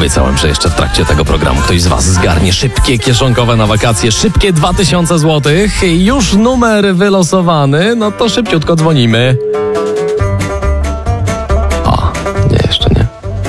Obiecałem, że jeszcze w trakcie tego programu ktoś z was zgarnie szybkie kieszonkowe na wakacje, szybkie 2000 zł. Już numer wylosowany, no to szybciutko dzwonimy. Nie, jeszcze nie.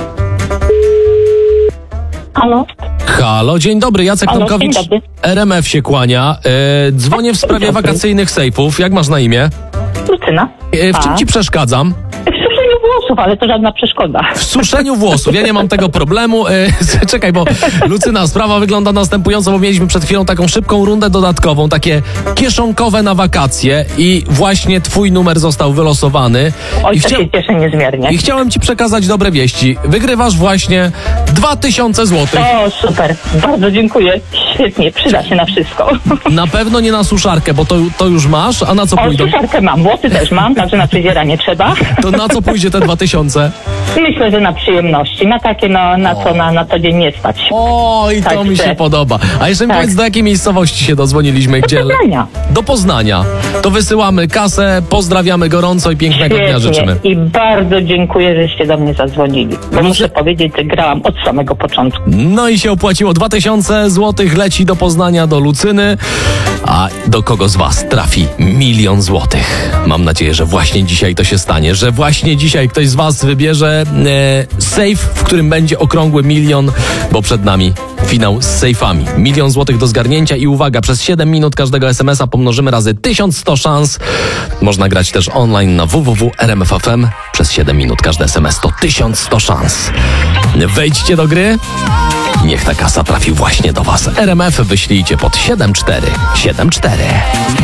Halo? Halo, dzień dobry, Jacek Halo, Tomkowicz, dzień dobry. RMF się kłania. Dzwonię w sprawie wakacyjnych sejfów. Jak masz na imię? Lucyna. W czym ci przeszkadzam? W suszeniu włosów, ale to żadna przeszkoda. W suszeniu włosów. Ja nie mam tego problemu. Czekaj, bo Lucyna, sprawa wygląda następująco, bo mieliśmy przed chwilą taką szybką rundę dodatkową, takie kieszonkowe na wakacje i właśnie twój numer został wylosowany. Oj, to się cieszę niezmiernie. I chciałem ci przekazać dobre wieści. Wygrywasz właśnie 2000 zł. O, super. Bardzo dziękuję. Świetnie, przyda się na wszystko. Na pewno nie na suszarkę, bo to już masz, a na co O, pójdą? suszarkę mam, włosy też mam, także na fryzjera nie trzeba. To na co pójdzie te 2000? Myślę, że na przyjemności, na takie, co na co dzień nie stać. O, i to Także. mi się podoba. A jeszcze mi Tak. powiedz, do jakiej miejscowości się dodzwoniliśmy? Do Poznania. Do Poznania. To wysyłamy kasę, pozdrawiamy gorąco i pięknego dnia życzymy. I bardzo dziękuję, żeście do mnie zadzwonili. Bo muszę powiedzieć, że grałam od samego początku. No i się opłaciło. 2000 zł leci do Poznania, do Lucyny. A do kogo z was trafi 1 000 000 złotych? Mam nadzieję, że właśnie dzisiaj to się stanie, że właśnie dzisiaj ktoś z was wybierze sejf, w którym będzie okrągły 1 000 000, bo przed nami finał z sejfami. 1 000 000 złotych do zgarnięcia i uwaga, przez 7 minut każdego SMS-a pomnożymy razy 1100 szans. Można grać też online na www.rmf.fm. Przez 7 minut każdy SMS to 1100 szans. Wejdźcie do gry. Niech ta kasa trafi właśnie do was. RMF wyślijcie pod 7474.